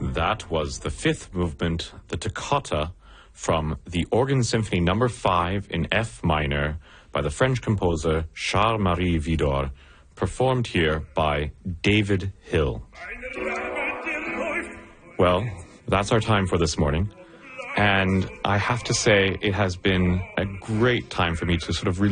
That was the fifth movement, the Toccata, from the Organ Symphony No. 5 in F minor by the French composer Charles-Marie Widor, performed here by David Hill. Well, that's our time for this morning. And I have to say, it has been a great time for me to sort of